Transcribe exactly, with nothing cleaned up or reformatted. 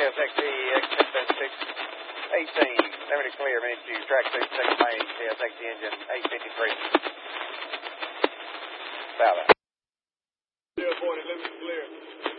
S X T, X six eighteen, limited clear, minute two, track six, second lane, K S X T engine, eight fifty-three. Valid. Still forty, limited clear.